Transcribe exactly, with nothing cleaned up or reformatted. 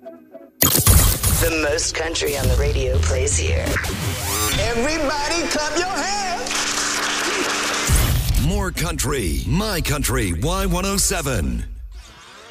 The most country on the radio plays here. Everybody clap your hands. More country, my country, Y one oh seven.